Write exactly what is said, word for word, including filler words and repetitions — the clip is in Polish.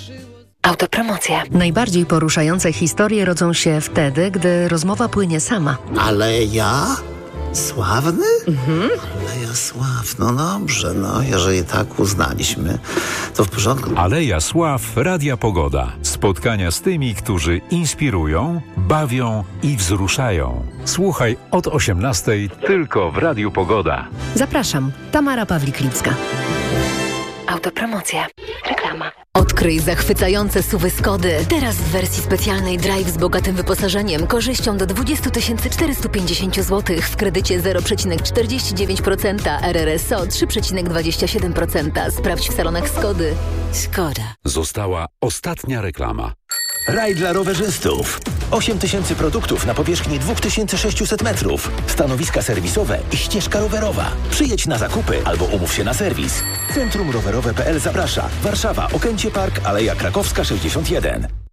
Autopromocja. Najbardziej poruszające historie rodzą się wtedy, gdy rozmowa płynie sama. Ale ja? Sławny? Mhm. Aleja Sław, no dobrze, no jeżeli tak uznaliśmy, to w porządku. Aleja Sław, Radia Pogoda. Spotkania z tymi, którzy inspirują, bawią i wzruszają. Słuchaj od osiemnastej tylko w Radiu Pogoda. Zapraszam, Tamara Pawlik-Lipska. Autopromocja. Reklama. Odkryj zachwycające suwy Skody. Teraz w wersji specjalnej Drive z bogatym wyposażeniem, korzyścią do dwadzieścia tysięcy czterysta pięćdziesiąt złotych w kredycie zero przecinek czterdzieści dziewięć procent, R R S O trzy przecinek dwadzieścia siedem procent. Sprawdź w salonach Skody. Skoda. Została ostatnia reklama. Raj dla rowerzystów. osiem tysięcy produktów na powierzchni dwa tysiące sześćset metrów. Stanowiska serwisowe i ścieżka rowerowa. Przyjedź na zakupy albo umów się na serwis. Centrum Rowerowe kropka p l zaprasza. Warszawa, Okęcie Park, Aleja Krakowska sześćdziesiąt jeden.